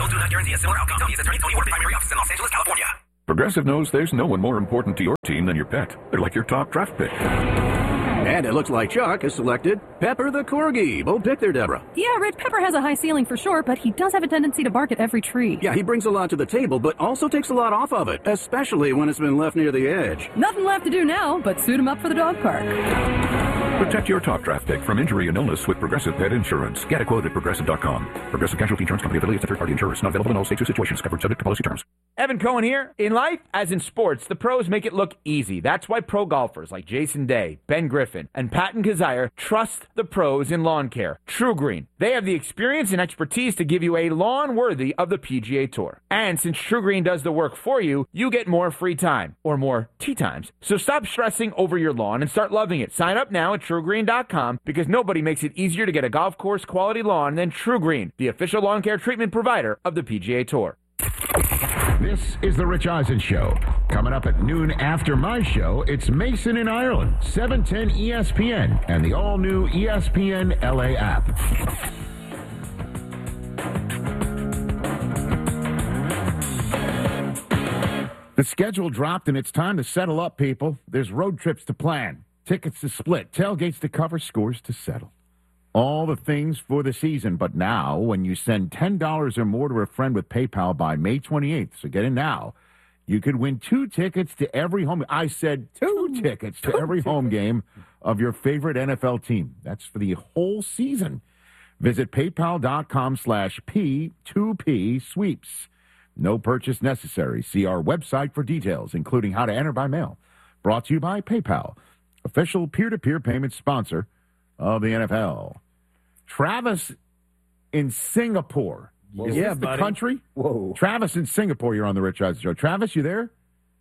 Calls do not guarantee a similar outcome. Tell his attorney Tony Ward, primary office in Los Angeles, California. Progressive knows there's no one more important to your team than your pet. They're like your top draft pick. And it looks like Chuck has selected Pepper the Corgi. Bold pick there, Deborah. Yeah, Red Pepper has a high ceiling for sure, but he does have a tendency to bark at every tree. Yeah, he brings a lot to the table, but also takes a lot off of it, especially when it's been left near the edge. Nothing left to do now but suit him up for the dog park. Protect your top draft pick from injury and illness with Progressive Pet Insurance. Get a quote at Progressive.com. Progressive Casualty Insurance Company affiliates and third-party insurers. Not available in all states or situations. Covered subject to policy terms. Evan Cohen here. In life, as in sports, the pros make it look easy. That's why pro golfers like Jason Day, Ben Griffin, and Patton Kazire trust the pros in lawn care. True Green. They have the experience and expertise to give you a lawn worthy of the PGA Tour. And since True Green does the work for you, you get more free time, or more tee times. So stop stressing over your lawn and start loving it. Sign up now at TrueGreen.com because nobody makes it easier to get a golf course quality lawn than True Green, the official lawn care treatment provider of the PGA Tour. This is the Rich Eisen Show. Coming up at noon after my show, it's Mason in Ireland, 710 ESPN, and the all-new ESPN LA app. The schedule dropped, and it's time to settle up, people. There's road trips to plan, tickets to split, tailgates to cover, scores to settle. All the things for the season, but now when you send $10 or more to a friend with PayPal by May 28th, so get in now, you could win 2 tickets to every home. I said 2 tickets to every home game of your favorite NFL team. That's for the whole season. Visit paypal.com/P2P sweeps. No purchase necessary. See our website for details, including how to enter by mail. Brought to you by PayPal, official peer-to-peer payment sponsor of the NFL. Travis in Singapore. Is this the country? Whoa. Travis in Singapore, you're on the Rich Eisen Show. Travis, you there?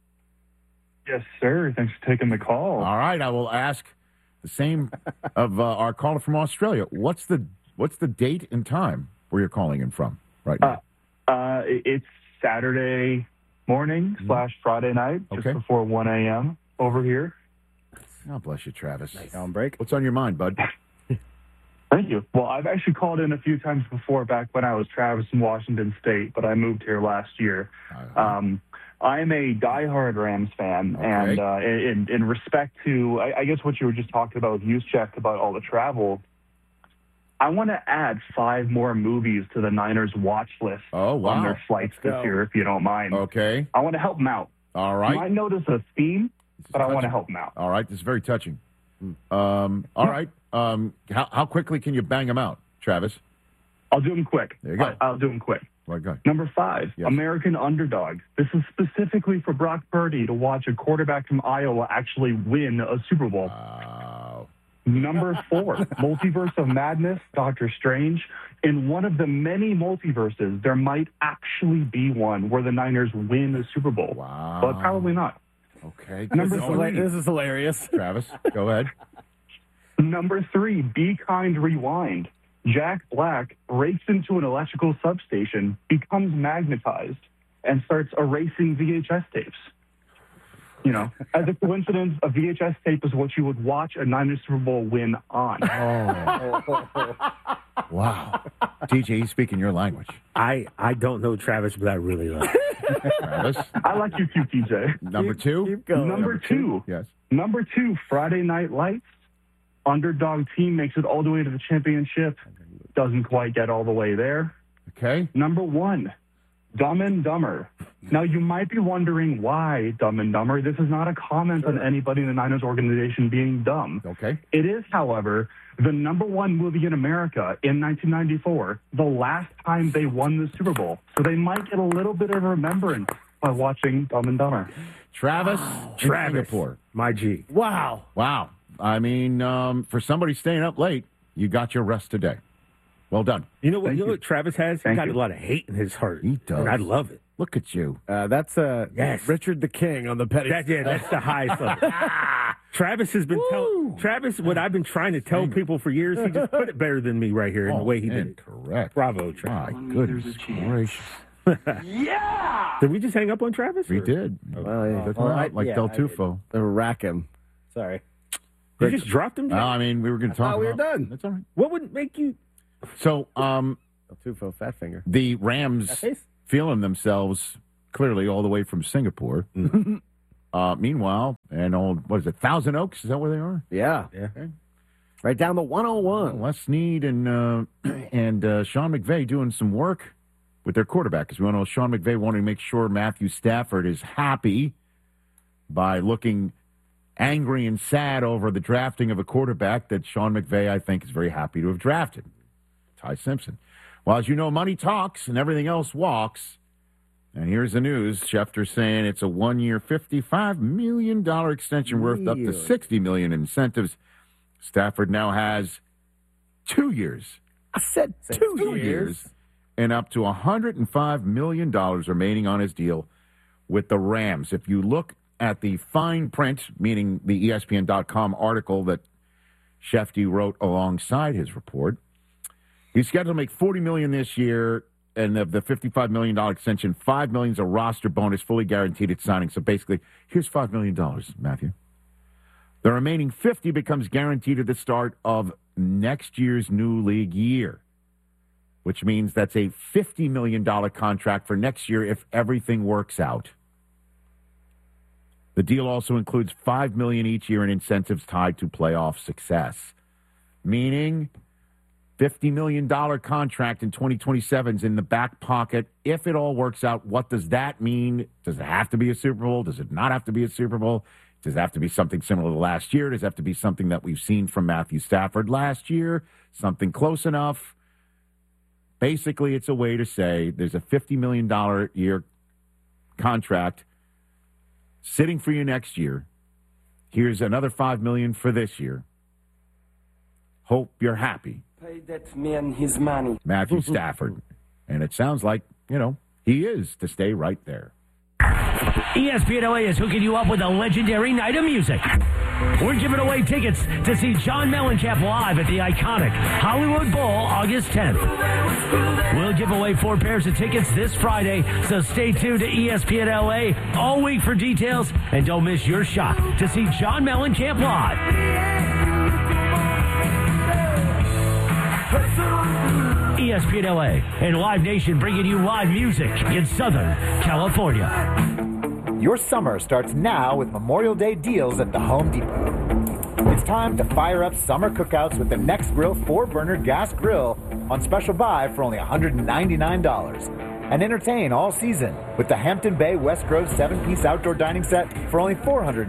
Yes, sir. Thanks for taking the call. All right, I will ask the same of our caller from Australia. What's the date and time where you're calling in from right now? It's Saturday morning / Friday night, just before 1 a.m. over here. God bless you, Travis. Nice. On break. What's on your mind, bud? Thank you. Well, I've actually called in a few times before back when I was Travis in Washington State, but I moved here last year. I'm a diehard Rams fan, and in respect to, I guess what you were just talking about with Juszczyk about all the travel, I want to add 5 more movies to the Niners watch list on their flights this year, if you don't mind. Okay. I want to help them out. All right. You might notice a theme, but I want to help them out. All right. This is very touching. All right. How quickly can you bang them out, Travis? I'll do them quick. There you go. I'll do them quick. Right, go. Number 5, Yes. American Underdog. This is specifically for Brock Purdy to watch a quarterback from Iowa actually win a Super Bowl. Wow. Number 4, Multiverse of Madness, Doctor Strange. In one of the many multiverses, there might actually be one where the Niners win a Super Bowl. Wow. But probably not. Okay. Number 3. This is hilarious. Travis, go ahead. Number 3, Be Kind Rewind. Jack Black breaks into an electrical substation, becomes magnetized, and starts erasing VHS tapes. You know, as a coincidence, a VHS tape is what you would watch a Niners Super Bowl win on. Wow. TJ, he's speaking your language. I don't know Travis, but I really love him. Travis? I like you too, TJ. Number 2? Keep going. Number 2. Yes. Number 2, Friday Night Lights. Underdog team makes it all the way to the championship. Doesn't quite get all the way there. Okay. Number 1, Dumb and Dumber. Now, you might be wondering why Dumb and Dumber. This is not a comment on anybody in the Niners organization being dumb. Okay. It is, however, the number 1 movie in America in 1994, the last time they won the Super Bowl. So they might get a little bit of remembrance by watching Dumb and Dumber. Travis, Travis. Singapore. My G. Wow. Wow. I mean, for somebody staying up late, you got your rest today. Well done. You know what Travis has? He got a lot of hate in his heart. He does. And I love it. Look at you. That's Richard the King on the petty. That's the highest level. Travis has been Travis, what I've been trying to tell people for years, he just put it better than me right here in the way he did it. Correct. Bravo, Travis. My goodness gracious. Yeah! Did we just hang up on Travis? We did. Took him out like Del Tufo. Rack him. Sorry. You just dropped him? I mean, we were going to talk about we were done. That's all right. What would make you... So, El Tufo, fat finger. The Rams feeling themselves clearly all the way from Singapore. Meanwhile, Thousand Oaks, is that where they are? Yeah. Okay. Right down the 101. Les Snead and Sean McVay doing some work with their quarterback, because we all know Sean McVay wanting to make sure Matthew Stafford is happy by looking angry and sad over the drafting of a quarterback that Sean McVay, I think, is very happy to have drafted, Ty Simpson. Well, as you know, money talks and everything else walks. And here's the news. Schefter saying it's a one-year, $55 million extension worth up to $60 million in incentives. Stafford now has 2 years. I said 2 years. And up to $105 million remaining on his deal with the Rams. If you look at the fine print, meaning the ESPN.com article that Schefter wrote alongside his report, he's scheduled to make $40 million this year, and of the $55 million extension, $5 million is a roster bonus, fully guaranteed at signing. So basically, here's $5 million, Matthew. The remaining $50 becomes guaranteed at the start of next year's new league year, which means that's a $50 million contract for next year if everything works out. The deal also includes $5 million each year in incentives tied to playoff success, meaning $50 million contract in 2027 is in the back pocket. If it all works out, what does that mean? Does it have to be a Super Bowl? Does it not have to be a Super Bowl? Does it have to be something similar to last year? Does it have to be something that we've seen from Matthew Stafford last year? Something close enough? Basically, it's a way to say there's a $50 million year contract sitting for you next year. Here's another $5 million for this year. Hope you're happy. Pay that man his money. Matthew Stafford. And it sounds like, he is to stay right there. ESPN LA is hooking you up with a legendary night of music. We're giving away tickets to see John Mellencamp live at the iconic Hollywood Bowl August 10th. We'll give away 4 pairs of tickets this Friday, so stay tuned to ESPN LA all week for details, and don't miss your shot to see John Mellencamp live. ESPN LA and Live Nation bringing you live music in Southern California. Your summer starts now with Memorial Day deals at the Home Depot. It's time to fire up summer cookouts with the Next Grill 4-burner gas grill on special buy for only $199. And entertain all season with the Hampton Bay West Grove 7-piece outdoor dining set for only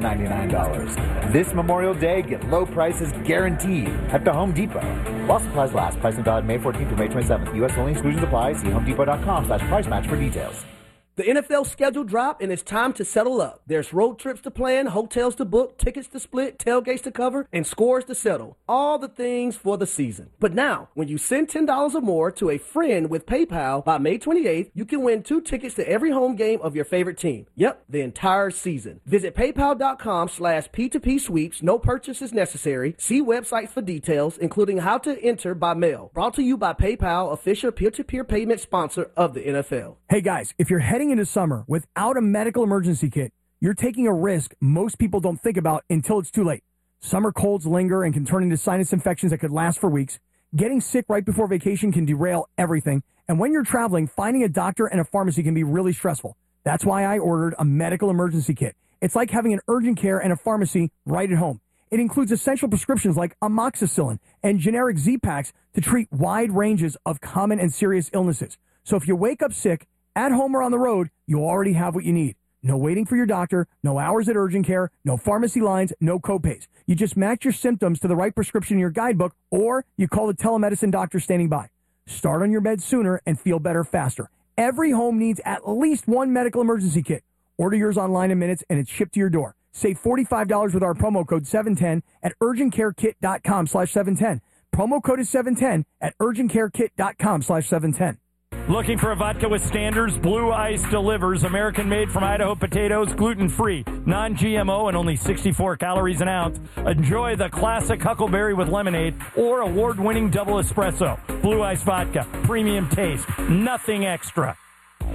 $499. This Memorial Day, get low prices guaranteed at the Home Depot. While supplies last, pricing valid May 14th through May 27th. U.S. only, exclusions apply. See homedepot.com/price match for details. The NFL schedule dropped, and it's time to settle up. There's road trips to plan, hotels to book, tickets to split, tailgates to cover, and scores to settle. All the things for the season. But now, when you send $10 or more to a friend with PayPal by May 28th, you can win 2 tickets to every home game of your favorite team. Yep, the entire season. Visit paypal.com/P2P sweeps. No purchase is necessary. See websites for details, including how to enter by mail. Brought to you by PayPal, official peer-to-peer payment sponsor of the NFL. Hey guys, if you're heading into summer without a medical emergency kit, you're taking a risk most people don't think about until it's too late. Summer colds linger and can turn into sinus infections that could last for weeks. Getting sick right before vacation can derail everything. And when you're traveling, finding a doctor and a pharmacy can be really stressful. That's why I ordered a medical emergency kit. It's like having an urgent care and a pharmacy right at home. It includes essential prescriptions like amoxicillin and generic Z-Packs to treat wide ranges of common and serious illnesses. So if you wake up sick, at home or on the road, you already have what you need. No waiting for your doctor, no hours at urgent care, no pharmacy lines, no copays. You just match your symptoms to the right prescription in your guidebook, or you call the telemedicine doctor standing by. Start on your meds sooner and feel better faster. Every home needs at least one medical emergency kit. Order yours online in minutes and it's shipped to your door. Save $45 with our promo code 710 at urgentcarekit.com/710. Promo code is 710 at urgentcarekit.com/710. Looking for a vodka with standards? Blue Ice delivers. American-made from Idaho potatoes, gluten-free, non-GMO, and only 64 calories an ounce. Enjoy the classic Huckleberry with lemonade or award-winning double espresso. Blue Ice vodka, premium taste, nothing extra.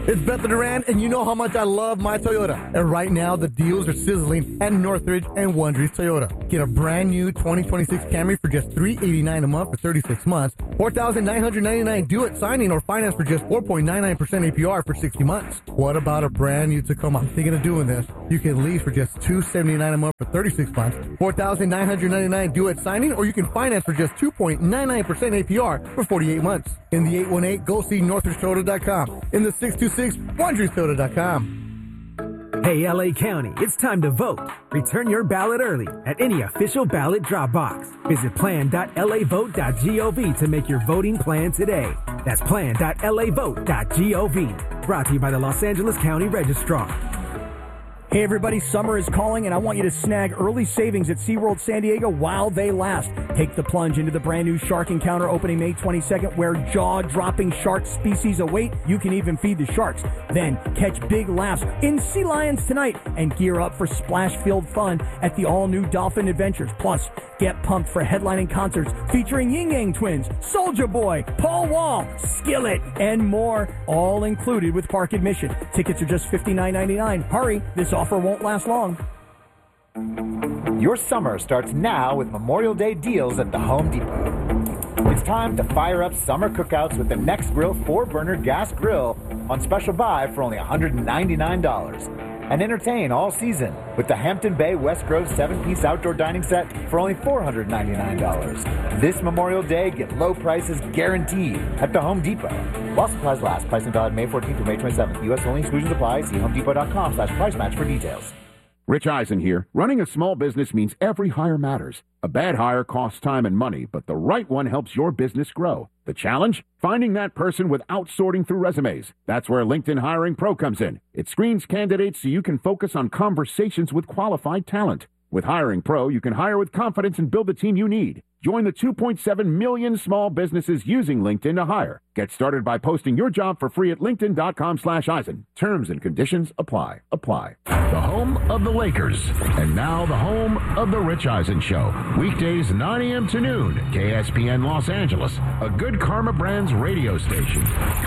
It's Bethel Duran, and you know how much I love my Toyota. And right now, the deals are sizzling at Northridge and Wondries Toyota. Get a brand new 2026 Camry for just $389 a month for 36 months, $4,999 due at signing, or finance for just 4.99% APR for 60 months. What about a brand new Tacoma? I'm thinking of doing this. You can lease for just $279 a month for 36 months, $4,999 due at signing, or you can finance for just 2.99% APR for 48 months. In the 818, go see NorthridgeToyota.com. In the 626, WondriesToyota.com. Hey, LA County, it's time to vote. Return your ballot early at any official ballot drop box. Visit plan.lavote.gov to make your voting plan today. That's plan.lavote.gov. Brought to you by the Los Angeles County Registrar. Hey everybody, summer is calling and I want you to snag early savings at SeaWorld San Diego while they last. Take the plunge into the brand new Shark Encounter opening May 22nd where jaw-dropping shark species await. You can even feed the sharks. Then catch big laughs in Sea Lions tonight and gear up for splash-filled fun at the all-new Dolphin Adventures. Plus, get pumped for headlining concerts featuring Yin Yang Twins, Soulja Boy, Paul Wall, Skillet, and more, all included with park admission. Tickets are just $59.99. Hurry, this offer won't last long. Your summer starts now with Memorial Day deals at the Home Depot. It's time to fire up summer cookouts with the Next Grill 4-burner gas grill on special buy for only $199. And entertain all season with the Hampton Bay West Grove 7-piece outdoor dining set for only $499. This Memorial Day, get low prices guaranteed at the Home Depot. While supplies last. Pricing valid May 14th through May 27th. U.S. only. Exclusions apply. See HomeDepot.com/price match for details. Rich Eisen here. Running a small business means every hire matters. A bad hire costs time and money, but the right one helps your business grow. The challenge? Finding that person without sorting through resumes. That's where LinkedIn Hiring Pro comes in. It screens candidates so you can focus on conversations with qualified talent. With Hiring Pro, you can hire with confidence and build the team you need. Join the 2.7 million small businesses using LinkedIn to hire. Get started by posting your job for free at linkedin.com/Eisen. Terms and conditions apply. The home of the Lakers. And now the home of the Rich Eisen Show. Weekdays 9 a.m. to noon. KSPN Los Angeles. A Good Karma Brands radio station.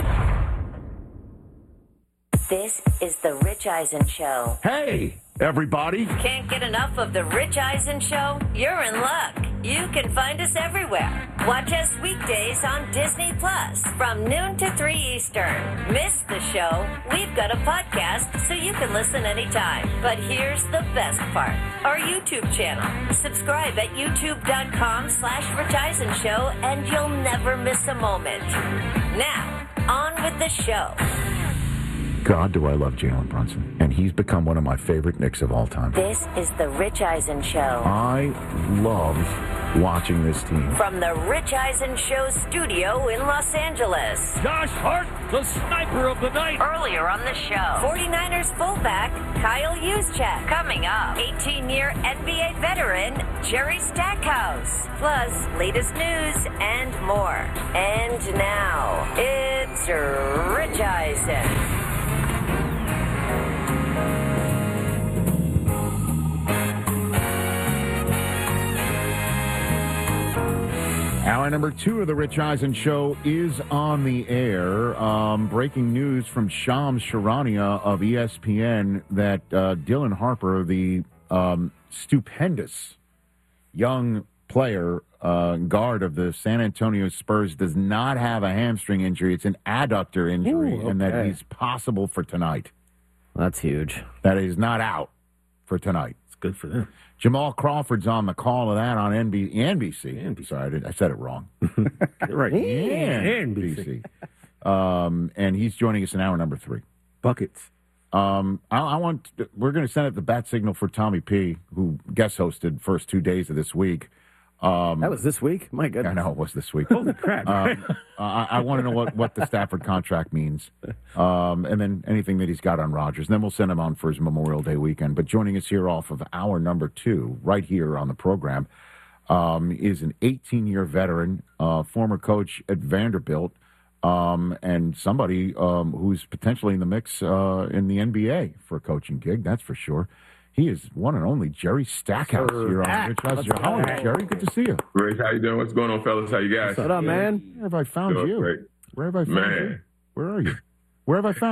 This is the Rich Eisen Show. Hey, everybody. Can't get enough of the Rich Eisen Show? You're in luck. You can find us everywhere. Watch us weekdays on Disney Plus from noon to 3 Eastern. Miss the show? We've got a podcast so you can listen anytime. But here's the best part. Our YouTube channel. Subscribe at youtube.com/Rich Eisen Show and you'll never miss a moment. Now, on with the show. God, do I love Jalen Brunson. And he's become one of my favorite Knicks of all time. This is the Rich Eisen Show. I love watching this team. From the Rich Eisen Show studio in Los Angeles. Josh Hart, the sniper of the night. Earlier on the show, 49ers fullback Kyle Juszczyk. Coming up, 18-year NBA veteran Jerry Stackhouse. Plus, latest news and more. And now, it's Rich Eisen. Hour number 2 of the Rich Eisen Show is on the air. Breaking news from Shams Charania of ESPN that Dylan Harper, the stupendous young player, guard of the San Antonio Spurs, does not have a hamstring injury. It's an adductor injury, and that he's possible for tonight. That's huge. That he's not out for tonight. It's good for them. Jamal Crawford's on the call of that on NBC. Sorry, I said it wrong. Right. NBC. And he's joining us in hour number 3. Buckets. We're going to send it the bat signal for Tommy P, who guest hosted first 2 days of this week. That was this week? My goodness. I know it was this week. Holy crap. I want to know what the Stafford contract means. And then anything that he's got on Rodgers. And then we'll send him on for his Memorial Day weekend. But joining us here off of hour number 2, right here on the program, is an 18-year veteran, former coach at Vanderbilt, and somebody who's potentially in the mix in the NBA for a coaching gig, that's for sure. He is one and only Jerry Stackhouse here on Rich Eisen. How are you, Jerry? Good to see you. Rich, how you doing? What's going on, fellas? How you guys? What up, man? Where have I found you? Great. Where have I found you? Where are you? Where have I found you?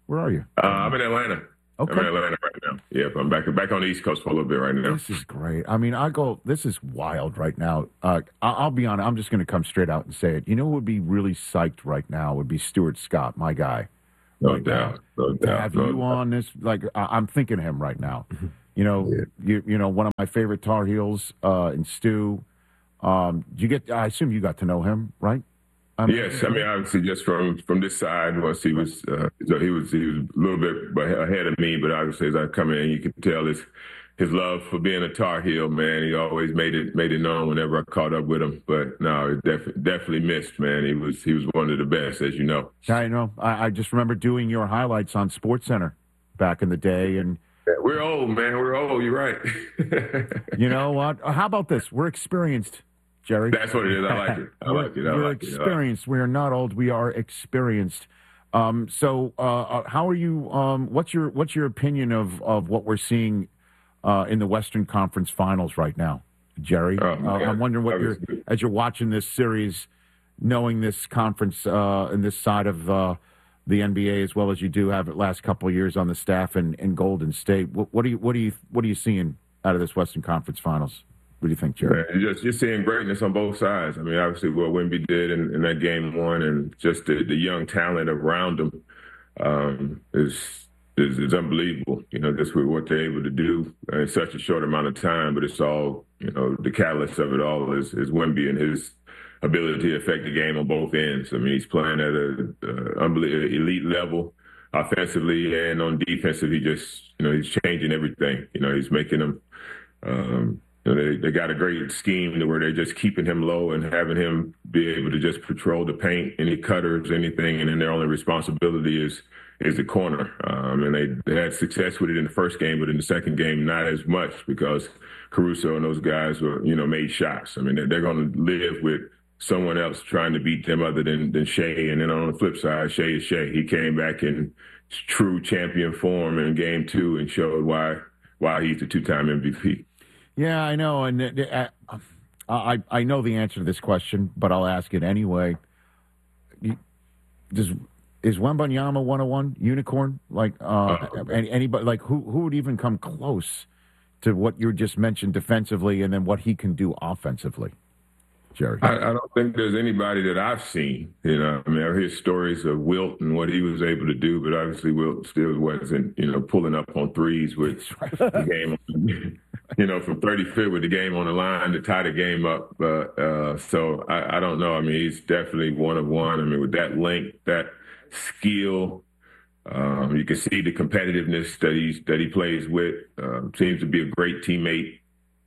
Where are you? I'm in Atlanta. Okay. I'm in Atlanta right now. Yeah, I'm back on the East Coast for a little bit right now. This is great. I mean, this is wild right now. I'll be honest. I'm just going to come straight out and say it. You know who would be really psyched right now would be Stuart Scott, my guy. No doubt. To have you on this, I'm thinking of him right now. You know, you know, one of my favorite Tar Heels, and Stu. I assume you got to know him, right? Yes, I mean obviously just from this side, he was a little bit ahead of me, but obviously as I come in, you can tell his love for being a Tar Heel, man. He always made it known whenever I caught up with him. But no, definitely missed, man. He was one of the best, as you know. I know. I just remember doing your highlights on SportsCenter back in the day, and we're old, man. We're old. You're right. You know what? How about this? We're experienced, Jerry. That's what it is. I like it. We're experienced. We are not old. We are experienced. So how are you? What's your opinion of what we're seeing in the Western Conference Finals right now, Jerry? I'm wondering as you're watching this series, knowing this conference and this side of the NBA as well as you do have it last couple of years on the staff in Golden State. What are you seeing out of this Western Conference Finals? What do you think, Jerry? You're seeing greatness on both sides. I mean, obviously what Wemby did in that game one, and just the young talent around him is unbelievable. You know, just with what they're able to do in such a short amount of time. But it's all, you know, the catalyst of it all is Wemby and his ability to affect the game on both ends. I mean, he's playing at an unbelievable elite level offensively, and on defensive, he's changing everything. You know, he's making them. They got a great scheme to where they're just keeping him low and having him be able to just patrol the paint, any cutters, anything, and then their only responsibility is the corner. And they had success with it in the first game, but in the second game, not as much because Caruso and those guys were, made shots. I mean, they're going to live with someone else trying to beat them other than Shea. And then on the flip side, Shea is Shea. He came back in true champion form in game two and showed why he's the two-time MVP. Yeah, I know, and I know the answer to this question, but I'll ask it anyway. Is Wembanyama 101 unicorn? Anybody who would even come close to what you just mentioned defensively, and then what he can do offensively, Jerry? I don't think there's anybody that I've seen. I mean, I hear stories of Wilt and what he was able to do, but obviously Wilt still wasn't, pulling up on threes with the game. From 30 feet with the game on the line to tie the game up. So I don't know. I mean, he's definitely one of one. I mean, with that length, that skill, you can see the competitiveness that he plays with. Seems to be a great teammate.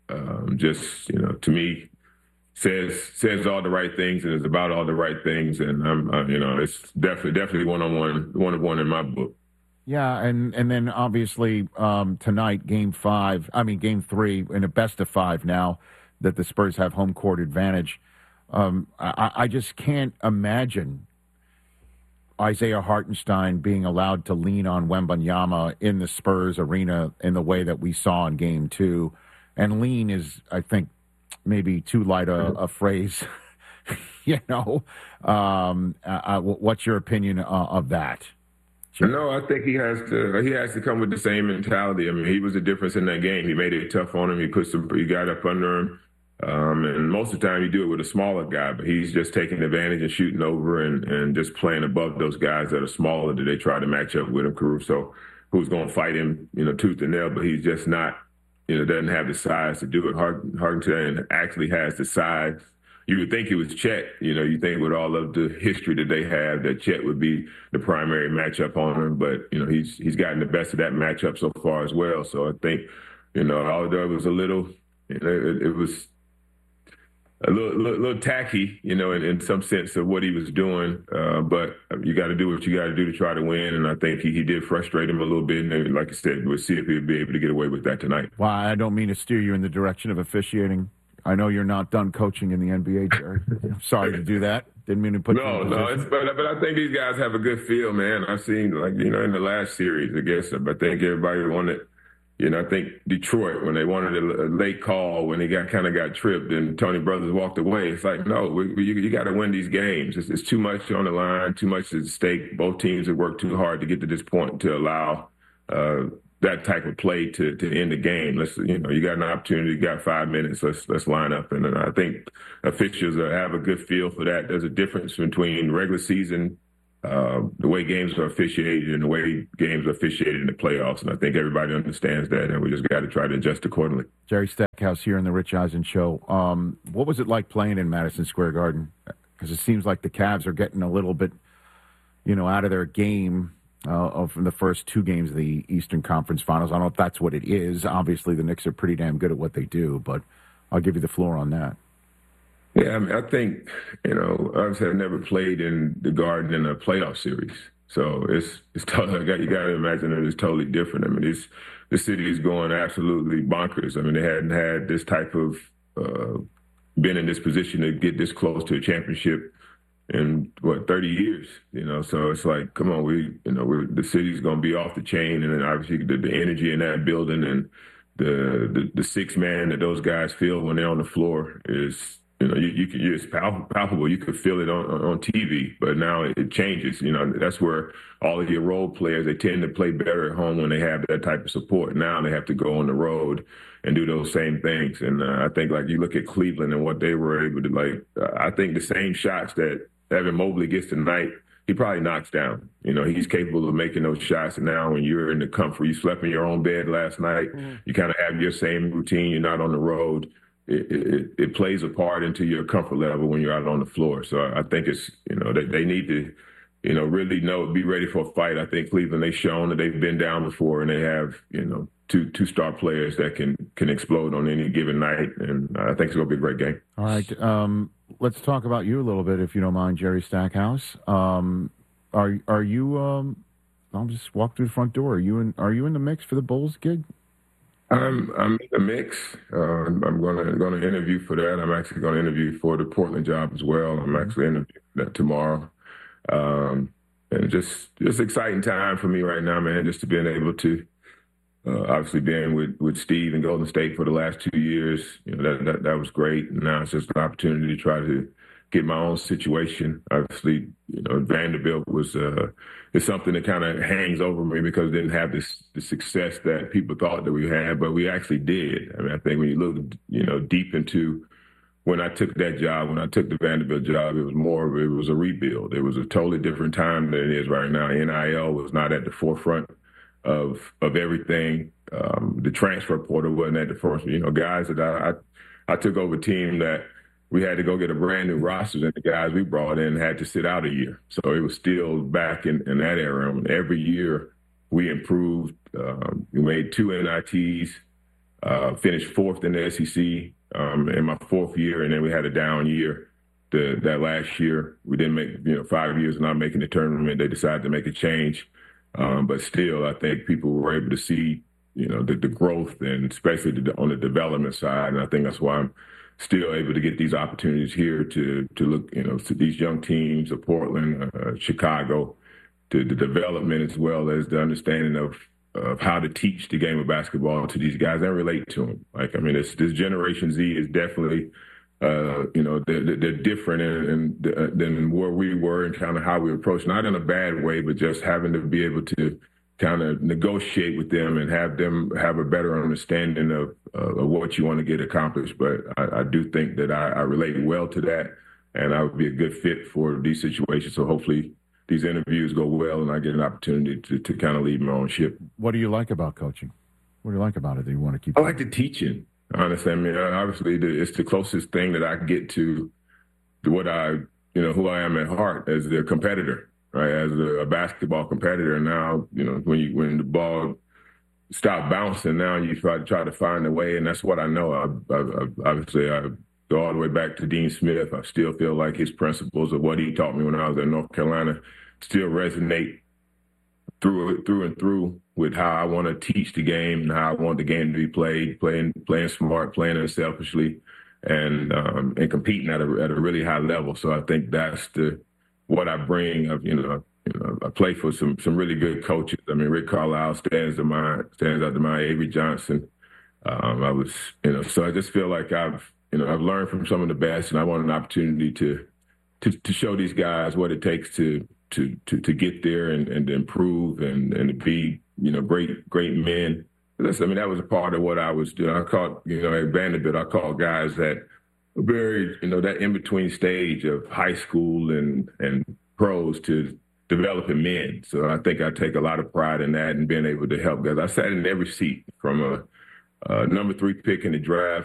To me, says all the right things and is about all the right things. And it's definitely one of one in my book. Yeah, and then obviously tonight, Game 3, in a best of 5 now that the Spurs have home court advantage. I just can't imagine Isaiah Hartenstein being allowed to lean on Wembanyama in the Spurs arena in the way that we saw in Game 2. And lean is, I think, maybe too light a phrase. What's your opinion of that? No, I think he has to come with the same mentality. I mean, he was a difference in that game. He made it tough on him. He got up under him. And most of the time you do it with a smaller guy, but he's just taking advantage and shooting over and just playing above those guys that are smaller that they try to match up with him. Caruso, who's going to fight him, tooth and nail, but he's just not, doesn't have the size to do it. Hartenstein actually has the size. You would think it was Chet. You think with all of the history that they have that Chet would be the primary matchup on him. But, he's gotten the best of that matchup so far as well. So I think, although it was a little, it was a little tacky, in some sense of what he was doing. But you got to do what you got to do to try to win. And I think he did frustrate him a little bit. And like I said, we'll see if he'll be able to get away with that tonight. Well, I don't mean to steer you in the direction of officiating. I know you're not done coaching in the NBA, Jerry. I'm sorry to do that. Didn't mean to put you in position. But I think these guys have a good feel, man. I've seen, in the last series, I guess, I think everybody wanted I think Detroit, when they wanted a late call, when they got tripped and Tony Brothers walked away, it's like, no, you got to win these games. It's too much on the line, too much at stake. Both teams have worked too hard to get to this point to allow that type of play to end the game. You got an opportunity, you got 5 minutes, let's line up. And I think officials have a good feel for that. There's a difference between regular season, the way games are officiated and the way games are officiated in the playoffs. And I think everybody understands that, and we just got to try to adjust accordingly. Jerry Stackhouse here on the Rich Eisen Show. What was it like playing in Madison Square Garden? Because it seems like the Cavs are getting a little bit, out of their game from the first 2 games of the Eastern Conference Finals. I don't know if that's what it is. Obviously, the Knicks are pretty damn good at what they do, but I'll give you the floor on that. Yeah, I think, obviously I've never played in the Garden in a playoff series. So it's totally, you got to imagine that it's totally different. I mean, the city is going absolutely bonkers. I mean, they hadn't had this type of, been in this position to get this close to a championship in 30 years, so it's like, come on, the city's going to be off the chain. And then obviously the energy in that building and the 6 man that those guys feel when they're on the floor is, it's palpable. You could feel it on TV, but now it changes. That's where all of your role players, they tend to play better at home when they have that type of support. Now they have to go on the road and do those same things. And I think, like, you look at Cleveland and what they were able to, I think the same shots that Evan Mobley gets tonight, he probably knocks down. He's capable of making those shots. And now when you're in the comfort, you slept in your own bed last night, you kind of have your same routine. You're not on the road. It plays a part into your comfort level when you're out on the floor. So I think it's, they need to, really be ready for a fight. I think Cleveland, they've shown that they've been down before, and they have, two star players that can explode on any given night. And I think it's going to be a great game. All right. Let's talk about you a little bit, if you don't mind, Jerry Stackhouse. Are you, I'll just walk through the front door. Are you in the mix for the Bulls gig? I'm in the mix. I'm going to interview for that. I'm actually going to interview for the Portland job as well. I'm actually interviewing that tomorrow. And just exciting time for me right now, man. Just to being able to obviously being with Steve and Golden State for the last 2 years, that was great. And now it's just an opportunity to try to get my own situation. Obviously, Vanderbilt is something that kind of hangs over me because it didn't have the success that people thought that we had, but we actually did. I mean, I think when you look, deep into when I took that job, when I took the Vanderbilt job, it was a rebuild. It was a totally different time than it is right now. NIL was not at the forefront of everything. The transfer portal wasn't at the forefront. Guys that I took over a team that we had to go get a brand new roster, and the guys we brought in had to sit out a year. So it was still back in that era. And every year we improved. We made 2 NITs, finished 4th in the SEC in my 4th year, and then we had a down year. That last year, we didn't make, 5 years of not making the tournament. They decided to make a change. But still, I think people were able to see, the growth, and especially on the development side. And I think that's why I'm still able to get these opportunities here to look, to these young teams of Portland, Chicago, to the development as well as the understanding of how to teach the game of basketball to these guys and relate to them. This Generation Z is definitely, they're different than where we were and kind of how we approach, not in a bad way, but just having to be able to kind of negotiate with them and have them have a better understanding of what you want to get accomplished. But I do think that I relate well to that, and I would be a good fit for these situations. So hopefully these interviews go well and I get an opportunity to kind of lead my own ship. What do you like about coaching? What do you like about it that you want to keep? I like the teaching, honestly. Obviously it's the closest thing that I get to what who I am at heart as a competitor. Right, as a basketball competitor, and now when the ball stopped bouncing, now you try to find a way, and that's what I know. Obviously, I go all the way back to Dean Smith. I still feel like his principles of what he taught me when I was in North Carolina still resonate through and through with how I want to teach the game and how I want the game to be played, playing smart, playing unselfishly, and competing at a really high level. So I think that's what I bring of, I play for some really good coaches. I mean, Rick Carlisle stands out to mind. Avery Johnson. So I just feel like I've learned from some of the best, and I want an opportunity to show these guys what it takes to get there and to improve and to be, great men. That was a part of what I was doing. I called, at Vanderbilt, I called guys that very, that in-between stage of high school and pros to developing men. So I think I take a lot of pride in that and being able to help guys. I sat in every seat from a number 3 pick in the draft